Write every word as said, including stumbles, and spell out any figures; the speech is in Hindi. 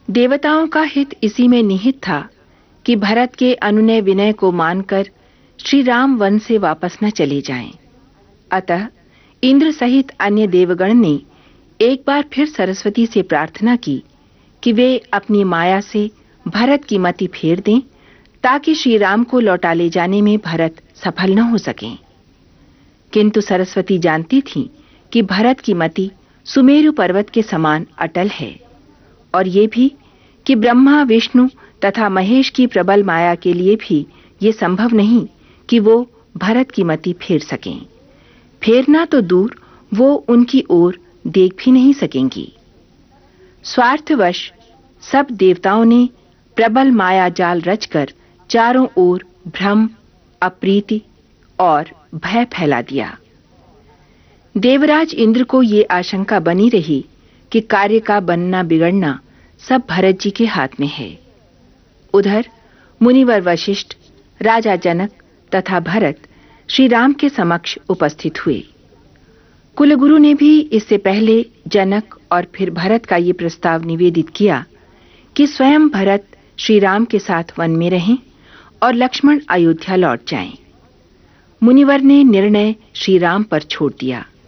देवताओं का हित इसी में निहित था कि भरत के अनुनय विनय को मानकर श्री राम वन से वापस न चले जाएं। अतः इंद्र सहित अन्य देवगण ने एक बार फिर सरस्वती से प्रार्थना की कि वे अपनी माया से भरत की मति फेर दें ताकि श्री राम को लौटा ले जाने में भरत सफल न हो सकें। किंतु सरस्वती जानती थीं कि भरत की मति सुमेरु पर्वत के समान अटल है और ये भी कि ब्रह्मा, विष्णु तथा महेश की प्रबल माया के लिए भी ये संभव नहीं कि वो भरत की मति फेर सकें। फेरना तो दूर, वो उनकी ओर देख भी नहीं सकेंगी। स्वार्थवश सब देवताओं ने प्रबल माया जाल रचकर चारों ओर भ्रम, अप्रीति और भय फैला दिया। देवराज इंद्र को ये आशंका बनी रही कि कार्य का बनना बिगड़ना सब भरत जी के हाथ में है। उधर मुनिवर वशिष्ठ, राजा जनक तथा भरत श्री राम के समक्ष उपस्थित हुए। कुलगुरु ने भी इससे पहले जनक और फिर भरत का ये प्रस्ताव निवेदित किया कि स्वयं भरत श्री राम के साथ वन में रहें और लक्ष्मण अयोध्या लौट जाएं। मुनिवर ने निर्णय श्री राम पर छोड़ दिया।